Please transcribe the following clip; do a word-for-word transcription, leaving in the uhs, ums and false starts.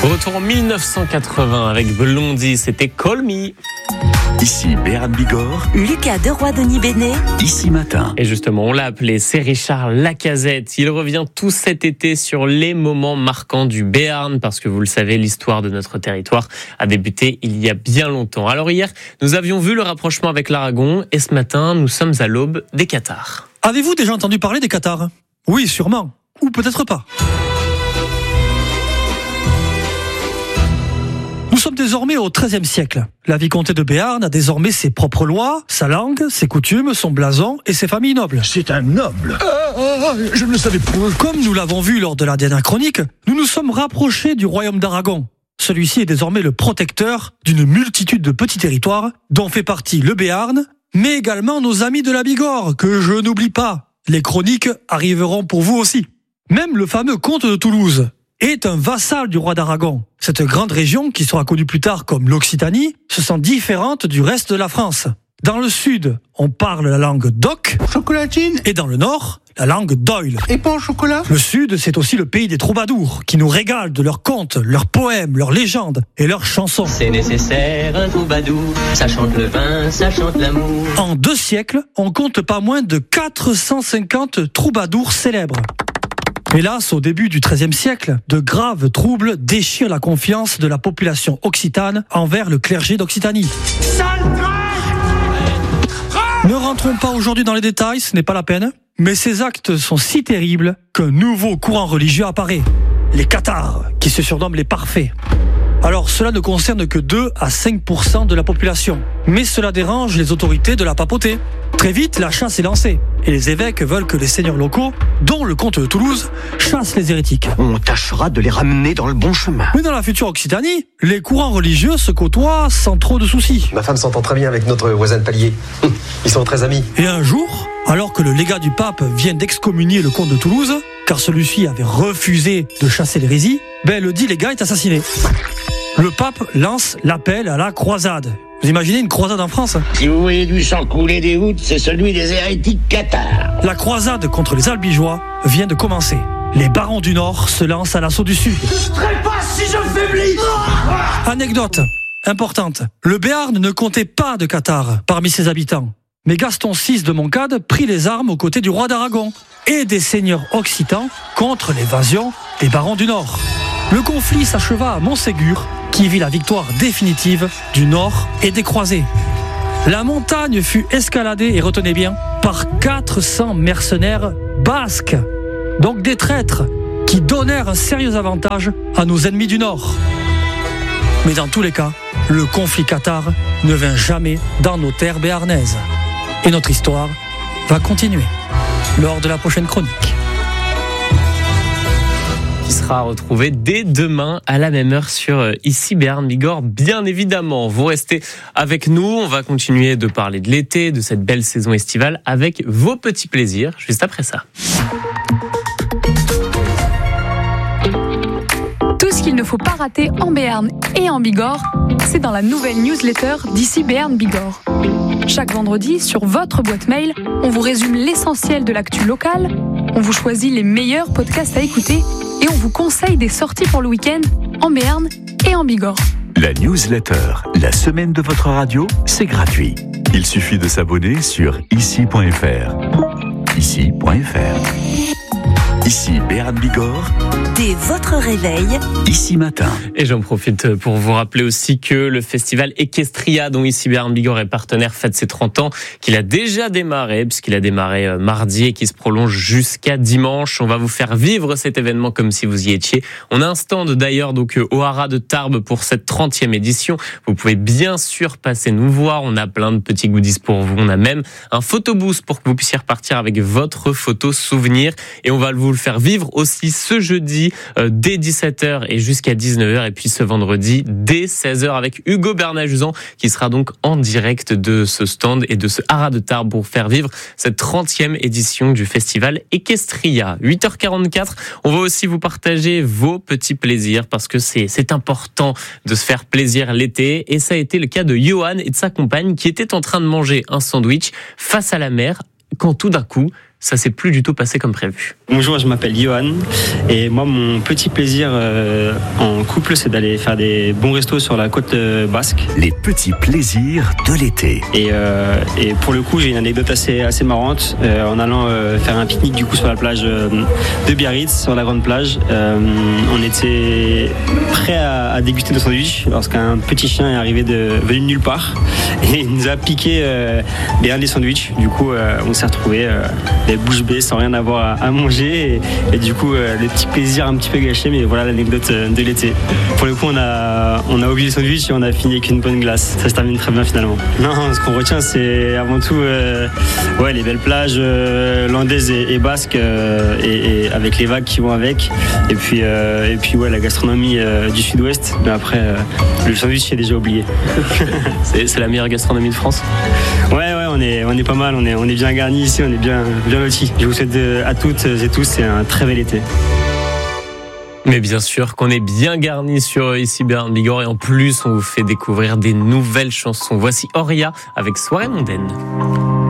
Retour en dix-neuf cent quatre-vingts avec Blondie, c'était Call Me. Ici Béarn Bigorre, Lucas Deroy-Denis Bénet, Ici Matin. Et justement, on l'a appelé, c'est Richard Lacazette. Il revient tout cet été sur les moments marquants du Béarn, parce que vous le savez, l'histoire de notre territoire a débuté il y a bien longtemps. Alors hier, nous avions vu le rapprochement avec l'Aragon, et ce matin, nous sommes à l'aube des Cathares. Avez-vous déjà entendu parler des Cathares ? Oui, sûrement. Ou peut-être pas. Nous sommes désormais au treizième siècle. La vicomté de Béarn a désormais ses propres lois, sa langue, ses coutumes, son blason et ses familles nobles. C'est un noble. Ah, ah, je ne le savais pas. Comme nous l'avons vu lors de la dernière chronique, nous nous sommes rapprochés du royaume d'Aragon. Celui-ci est désormais le protecteur d'une multitude de petits territoires, dont fait partie le Béarn, mais également nos amis de la Bigorre, que je n'oublie pas. Les chroniques arriveront pour vous aussi. Même le fameux comte de Toulouse est un vassal du roi d'Aragon. Cette grande région, qui sera connue plus tard comme l'Occitanie, se sent différente du reste de la France. Dans le sud, on parle la langue d'oc, Chocolatine. et dans le nord, la langue d'oil. Et pas au chocolat. Le sud, c'est aussi le pays des troubadours, qui nous régalent de leurs contes, leurs poèmes, leurs légendes et leurs chansons. C'est nécessaire, un troubadour, ça chante le vin, ça chante l'amour. En deux siècles, on compte pas moins de quatre cent cinquante troubadours célèbres. Hélas, au début du treizième siècle, de graves troubles déchirent la confiance de la population occitane envers le clergé d'Occitanie. Ne rentrons pas aujourd'hui dans les détails, ce n'est pas la peine, mais ces actes sont si terribles qu'un nouveau courant religieux apparaît, les cathares, qui se surnomment les parfaits. Alors cela ne concerne que deux à cinq pour cent de la population, mais cela dérange les autorités de la papauté. Très vite, la chasse est lancée, et les évêques veulent que les seigneurs locaux, dont le comte de Toulouse, chassent les hérétiques. On tâchera de les ramener dans le bon chemin. Mais dans la future Occitanie, les courants religieux se côtoient sans trop de soucis. Ma femme s'entend très bien avec notre voisin de palier. Ils sont très amis. Et un jour, alors que le légat du pape vient d'excommunier le comte de Toulouse, car celui-ci avait refusé de chasser l'hérésie, ben le dit légat est assassiné. Le pape lance l'appel à la croisade. Vous imaginez une croisade en France ? Si vous voyez du sang couler des gouttes, c'est celui des hérétiques cathares. La croisade contre les Albigeois vient de commencer. Les barons du Nord se lancent à l'assaut du Sud. Je trépasse si je faiblis. Anecdote importante. Le Béarn ne comptait pas de cathares parmi ses habitants. Mais Gaston six de Montcade prit les armes aux côtés du roi d'Aragon et des seigneurs occitans contre l'évasion des barons du Nord. Le conflit s'acheva à Montségur, qui vit la victoire définitive du Nord et des croisés. La montagne fut escaladée, et retenez bien, par quatre cents mercenaires basques, donc des traîtres, qui donnèrent un sérieux avantage à nos ennemis du Nord. Mais dans tous les cas, le conflit cathare ne vint jamais dans nos terres béarnaises. Et notre histoire va continuer lors de la prochaine chronique. Qui sera retrouvé dès demain à la même heure sur Ici Béarn Bigorre. Bien évidemment, vous restez avec nous. On va continuer de parler de l'été, de cette belle saison estivale avec vos petits plaisirs juste après ça. Tout ce qu'il ne faut pas rater en Béarn et en Bigorre, c'est dans la nouvelle newsletter d'Ici Béarn Bigorre. Chaque vendredi, sur votre boîte mail, on vous résume l'essentiel de l'actu locale, on vous choisit les meilleurs podcasts à écouter et on vous conseille des sorties pour le week-end en Béarn et en Bigorre. La newsletter, la semaine de votre radio, c'est gratuit. Il suffit de s'abonner sur ici point f r. ici point f r. Ici Béarn Bigorre. dès votre réveil, Ici Matin. Et j'en profite pour vous rappeler aussi que le festival Equestria, dont Ici Béarn Bigorre est partenaire, fête ses trente ans, qu'il a déjà démarré, puisqu'il a démarré mardi et qui se prolonge jusqu'à dimanche. On va vous faire vivre cet événement comme si vous y étiez. On a un stand d'ailleurs donc au Haras de Tarbes pour cette trentième édition. Vous pouvez bien sûr passer nous voir. On a plein de petits goodies pour vous. On a même un photobooth pour que vous puissiez repartir avec votre photo souvenir. Et on va vous le faire vivre aussi ce jeudi euh, dès dix-sept heures et jusqu'à dix-neuf heures. Et puis ce vendredi dès seize heures avec Hugo Bernajuzan qui sera donc en direct de ce stand et de ce Haras de Tarbes pour faire vivre cette trentième édition du festival Equestria. huit heures quarante-quatre, on va aussi vous partager vos petits plaisirs parce que c'est, c'est important de se faire plaisir l'été. Et ça a été le cas de Johan et de sa compagne qui étaient en train de manger un sandwich face à la mer quand tout d'un coup, ça s'est plus du tout passé comme prévu. Bonjour, je m'appelle Johan et moi mon petit plaisir euh, en couple c'est d'aller faire des bons restos sur la côte euh, basque. Les petits plaisirs de l'été. Et, euh, et pour le coup j'ai une anecdote assez, assez marrante euh, en allant euh, faire un pique-nique du coup sur la plage euh, de Biarritz, sur la grande plage. Euh, on était prêt à, à déguster nos sandwichs lorsqu'un petit chien est arrivé de, venu de nulle part et il nous a piqué euh, derrière les sandwichs. Du coup euh, on s'est retrouvés euh, les bouche bée sans rien avoir à, à manger et, et du coup euh, les petits plaisirs un petit peu gâchés, mais voilà l'anecdote de l'été. Pour le coup on a, on a oublié le sandwich et on a fini avec une bonne glace. Ça se termine très bien finalement. Non, ce qu'on retient c'est avant tout euh, ouais, les belles plages euh, landaises et, et basques euh, et, et avec les vagues qui vont avec et puis, euh, et puis ouais, la gastronomie euh, du sud-ouest, mais après euh, le sandwich j'ai déjà oublié. c'est, c'est la meilleure gastronomie de France? Ouais, ouais, on est, on est pas mal, on est, on est bien garnis ici, on est bien, bien lotis. Je vous souhaite à toutes et tous c'est un très bel été. Mais bien sûr qu'on est bien garni sur ici Béarn Bigorre et en plus on vous fait découvrir des nouvelles chansons. Voici Auria avec Soirée mondaine.